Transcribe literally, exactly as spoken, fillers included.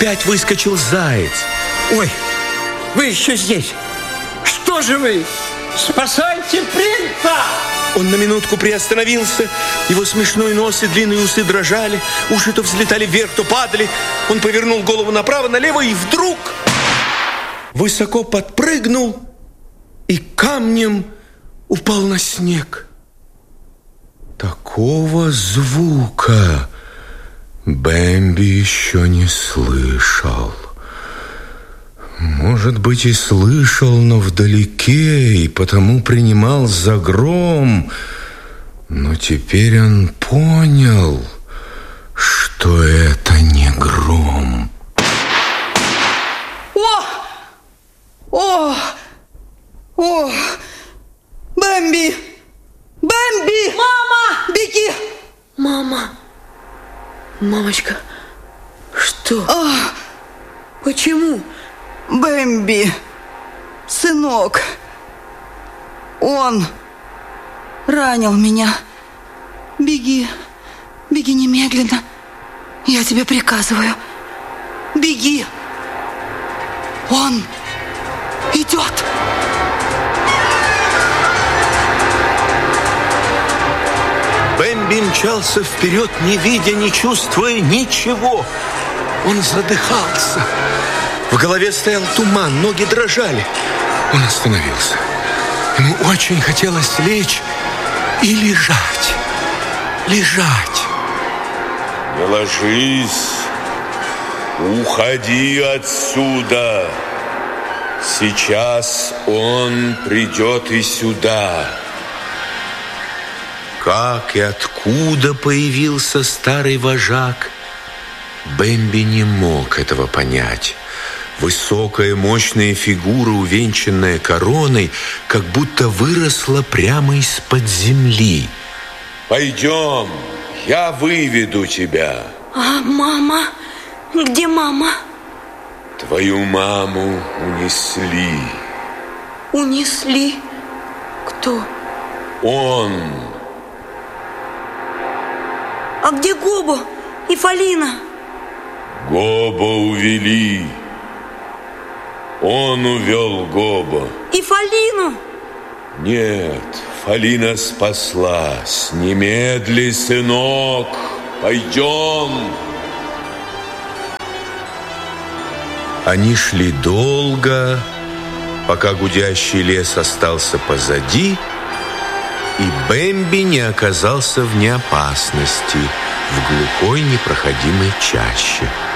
опять выскочил заяц. Ой, вы еще здесь. Что же вы? Спасайте принца! Он на минутку приостановился. Его смешной нос и длинные усы дрожали. Уши то взлетали вверх, то падали. Он повернул голову направо, налево и вдруг высоко подпрыгнул и камнем упал на снег. Такого звука Бэмби еще не слышал. Может быть, и слышал, но вдалеке, и потому принимал за гром. Но теперь он понял, что это не гром. О! О! О! Бэмби! Бэмби! Мама! Беги! Мама! Мамочка, что? А, Почему? Бэмби, сынок, он ранил меня. Беги, беги немедленно. Я тебе приказываю. Беги. Он идет. Бэмби мчался вперед, не видя, не чувствуя ничего. Он задыхался. В голове стоял туман, ноги дрожали. Он остановился. Ему очень хотелось лечь и лежать. Лежать. Не ложись. Уходи отсюда. Сейчас он придет и сюда. Как и откуда появился старый вожак, Бэмби не мог этого понять. Высокая, мощная фигура, увенчанная короной, как будто выросла прямо из-под земли. Пойдем, я выведу тебя. А мама? Где мама? Твою маму унесли. Унесли? Кто? Он. А где Гобо и Фалина? Гобо увели. Он увел Гобо. И Фалину? Нет, Фалина спаслась. Немедли, сынок. Пойдем. Они шли долго, пока гудящий лес остался позади, и Бэмби не оказался вне опасности в глухой непроходимой чаще.